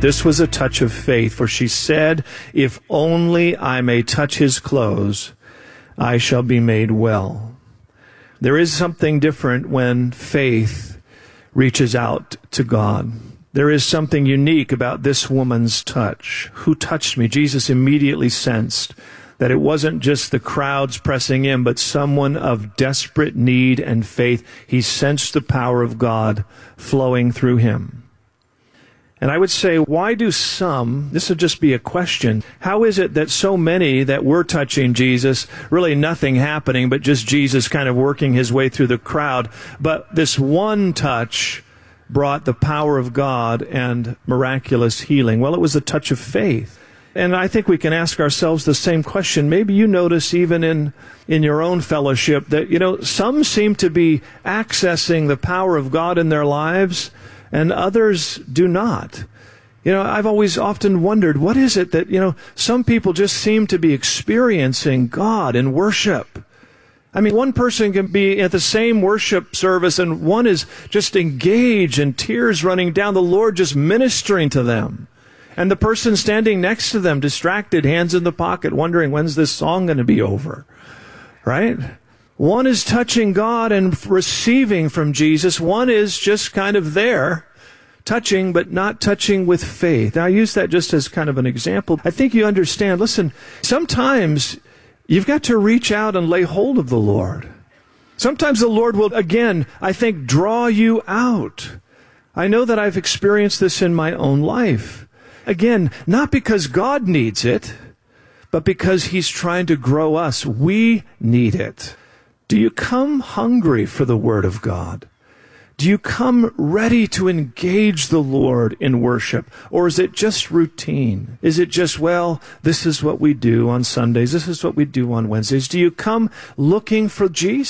This was a touch of faith, for she said, "If only I may touch his clothes, I shall be made well." There is something different when faith reaches out to God. There is something unique about this woman's touch. Who touched me? Jesus immediately sensed that it wasn't just the crowds pressing in, but someone of desperate need and faith. He sensed the power of God flowing through him. And I would say, why do some, this would just be a question, how is it that so many that were touching Jesus, really nothing happening, but just Jesus kind of working his way through the crowd, but this one touch brought the power of God and miraculous healing? Well, it was the touch of faith. And I think we can ask ourselves the same question. Maybe you notice even in your own fellowship that, some seem to be accessing the power of God in their lives, and others do not. I've always often wondered, what is it that, some people just seem to be experiencing God in worship? I mean, one person can be at the same worship service and one is just engaged and tears running down, the Lord just ministering to them. And the person standing next to them, distracted, hands in the pocket, wondering, when's this song going to be over? Right? One is touching God and receiving from Jesus. One is just kind of there, touching, but not touching with faith. Now, I use that just as kind of an example. I think you understand. Listen, sometimes you've got to reach out and lay hold of the Lord. Sometimes the Lord will, again, I think, draw you out. I know that I've experienced this in my own life. Again, not because God needs it, but because he's trying to grow us. We need it. Do you come hungry for the Word of God? Do you come ready to engage the Lord in worship? Or is it just routine? Is it just, this is what we do on Sundays. This is what we do on Wednesdays. Do you come looking for Jesus?